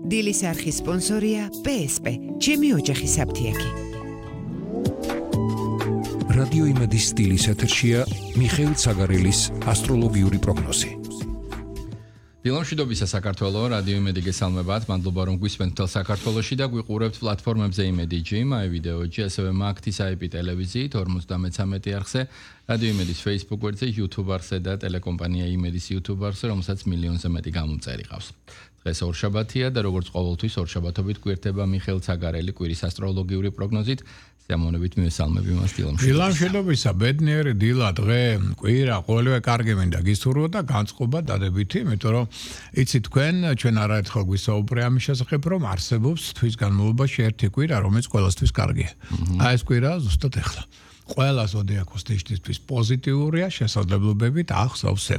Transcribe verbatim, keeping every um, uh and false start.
დილის არხის სპონსორია პე ეს პე, ჩემი ოჯახის საფთიაქი. რადიო იმედის სტილის ეთერშია მიხეილ ცაგარელის ასტროლოგიური პროგნოზი. დილამშვიდობისა საქართველო, რადიო იმედი გესალმებათ, მადლობა რომ გვისმენთ მთელ საქართველოში და გვიყურებთ პლატფორმებზე იმედი ჯი, მაი ვიდეოჯი, ასევე მაგთის აი პი ტელევიზიით ორმოცდამეცამეტი არხზე, რადიო იმედის Facebook გვერდზე, YouTube არხზე და ტელეკომპანია იმედის YouTube არხზე, რომელსაც მილიონზე მეტი გამომწერი ყავს. დღეს ორშაბათია და როგორც ყოველთვის ორშაბათობით გვერდება მიხეილ ცაგარელი კვირის ასტროლოგიური პროგნოზით. სიამოვნებით მივესალმები მას დილამშვიდობისა. დილამშვიდობისა, ბედნიერი დილა, დღე, კვირა, ყოველივე კარგი მინდა გისურვოთ და განწყობა დადებითი, იმიტომ რომ იცი თქვენ, ჩვენ არაერთხელ გვისაუბრე ამის შესახებ, რომ არსებობს თვის განმავლობაში ერთი კვირა, რომელიც ყველასთვის კარგია. აი ეს კვირა ზუსტად ეხლა. ყველა ზოდიაქოს ნიშნისთვის პოზიტიურია, შესაძლებლობებით ახსოვს